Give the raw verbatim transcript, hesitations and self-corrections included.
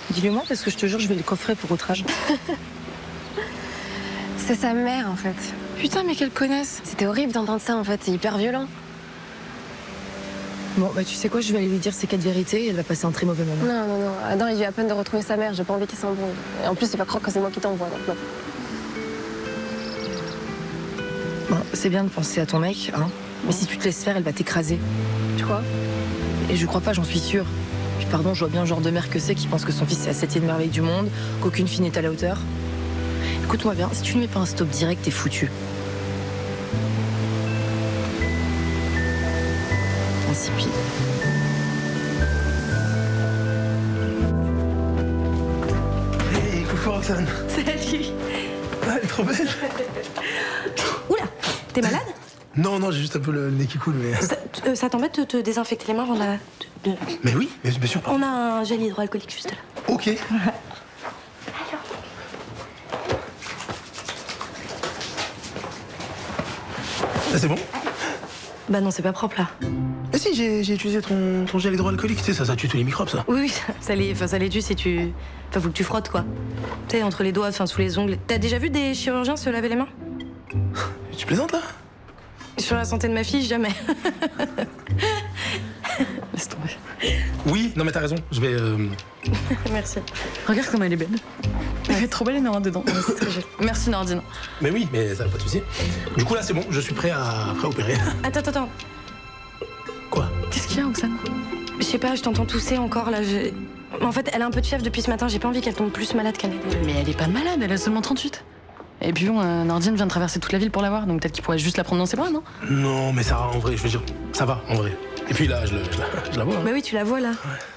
Dis-le-moi parce que je te jure, je vais le coffrer pour outrage. C'est sa mère, en fait. Putain, mais qu'elle connaisse. C'était horrible d'entendre ça, en fait. C'est hyper violent. Bon, bah tu sais quoi, je vais aller lui dire ces quatre vérités et elle va passer un très mauvais moment. Non, non, non. Adam, il vient à peine de retrouver sa mère. J'ai pas envie qu'il s'embrouille. Et en plus, il va croire que c'est moi qui t'envoie, donc non. Bon, c'est bien de penser à ton mec, hein. Mais si tu te laisses faire, elle va t'écraser. Tu crois? Et je crois pas, j'en suis sûre. Puis pardon, je vois bien le genre de mère que c'est qui pense que son fils est la septième merveille du monde, qu'aucune fille n'est à la hauteur. Écoute-moi bien, si tu ne mets pas un stop direct, t'es foutu. Insipide. Hey, coucou Roxane. Salut. Ah, elle est trop belle. Oula, t'es malade? Non, non, j'ai juste un peu le nez qui coule, mais... Ça, euh, ça t'embête de te désinfecter les mains avant de la... de- de- Mais oui, mais bien sûr pas. On a un gel hydroalcoolique juste là. Ok. Ah, c'est bon? Bah non, c'est pas propre là. Ah si, j'ai j'ai utilisé ton, ton gel hydroalcoolique, tu sais, ça, ça tue tous les microbes, ça. Oui, oui, ça, ça les, enfin, ça les tue si tu... Enfin, faut que tu frottes, quoi. Tu sais, entre les doigts, enfin, sous les ongles. T'as déjà vu des chirurgiens se laver les mains? Tu plaisantes, là? Sur la santé de ma fille, jamais. Laisse tomber. Oui, non mais t'as raison, je vais... euh, Merci. Regarde comme elle est belle. Elle est trop belle, elle est dedans. Ouais, c'est très joli. Merci, Nordine. Mais oui, mais ça, pas de souci. Du coup, là, c'est bon, je suis prêt à, prêt à opérer. Attends, attends, attends. Quoi? Qu'est-ce qu'il y a, Oxane? Je sais pas, je t'entends tousser encore, là. Je... En fait, elle a un peu de fièvre depuis ce matin. J'ai pas envie qu'elle tombe plus malade qu'elle est. Mais elle est pas malade, elle a seulement trente-huit. Et puis bon, euh, Nordine vient de traverser toute la ville pour la voir, donc peut-être qu'il pourrait juste la prendre dans ses bras, non? Non, mais ça va, en vrai, je veux dire, ça va, en vrai. Et puis là, je, le- je la, je la vois. hein. Bah oui, tu la vois, là. Ouais.